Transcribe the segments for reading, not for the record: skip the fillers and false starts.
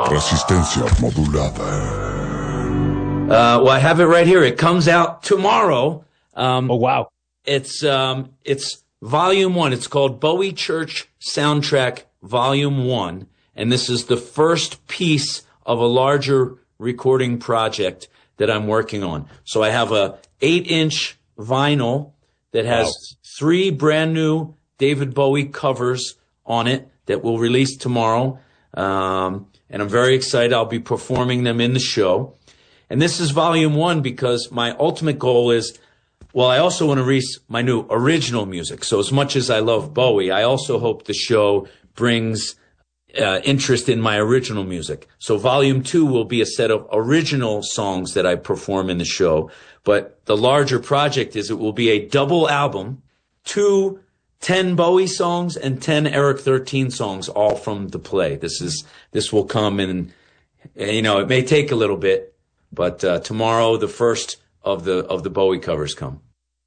Resistencia modulada. Well, I have it right here. It comes out tomorrow. Oh, wow. It's Volume 1. It's called Bowie Church Soundtrack Volume 1. And this is the first piece of a larger recording project that I'm working on. So I have a 8-inch vinyl that has 3 brand new David Bowie covers on it that will release tomorrow. And I'm very excited. I'll be performing them in the show. And this is Volume 1 because my ultimate goal is, well, I also want to release my new original music. So as much as I love Bowie, I also hope the show brings interest in my original music. So Volume 2 will be a set of original songs that I perform in the show. But the larger project is it will be a double album, 2 10 Bowie songs and 10 Eric 13 songs, all from the play. This will come in, it may take a little bit. But tomorrow, the first of the Bowie covers come.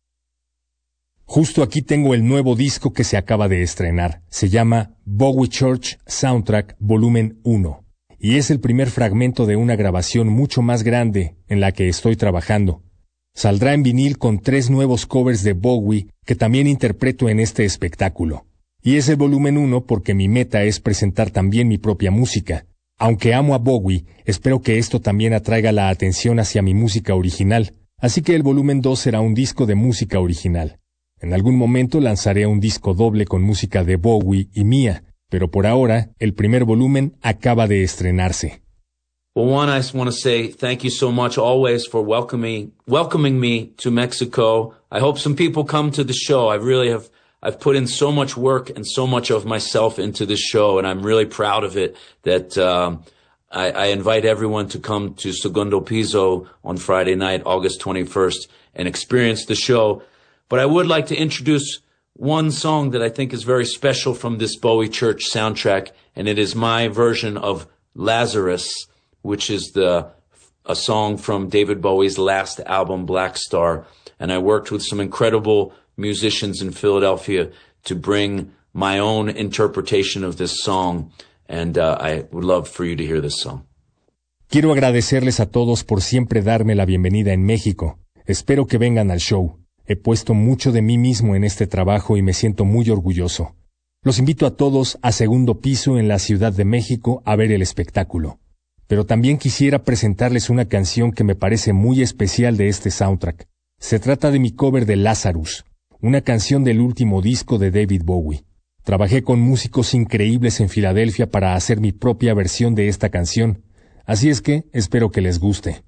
Justo aquí tengo el nuevo disco que se acaba de estrenar. Se llama Bowie Church Soundtrack Volumen 1. Y es el primer fragmento de una grabación mucho más grande en la que estoy trabajando. Saldrá en vinil con 3 nuevos covers de Bowie que también interpreto en este espectáculo. Y es el volumen 1 porque mi meta es presentar también mi propia música. Aunque amo a Bowie, espero que esto también atraiga la atención hacia mi música original, así que el volumen 2 será un disco de música original. En algún momento lanzaré un disco doble con música de Bowie y mía, pero por ahora el primer volumen acaba de estrenarse. Well, one, I just want to say thank you so much always for welcoming me to Mexico. I hope some people come to the show. I've put in so much work and so much of myself into this show, and I'm really proud of it that I invite everyone to come to Segundo Piso on Friday night, August 21st, and experience the show. But I would like to introduce one song that I think is very special from this Bowie Church soundtrack, and it is my version of Lazarus, which is a song from David Bowie's last album, Black Star. And I worked with some incredible musicians in Philadelphia to bring my own interpretation of this song, and I would love for you to hear this song. Quiero agradecerles a todos por siempre darme la bienvenida en México. Espero que vengan al show. He puesto mucho de mí mismo en este trabajo y me siento muy orgulloso. Los invito a todos a Segundo Piso en la Ciudad de México a ver el espectáculo. Pero también quisiera presentarles una canción que me parece muy especial de este soundtrack. Se trata de mi cover de Lazarus, una canción del último disco de David Bowie. Trabajé con músicos increíbles en Filadelfia para hacer mi propia versión de esta canción, así es que espero que les guste.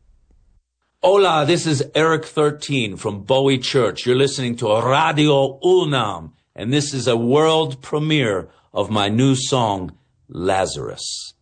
Hola, this is Eric 13 from Bowie Church. You're listening to Radio UNAM, and this is a world premiere of my new song, Lazarus.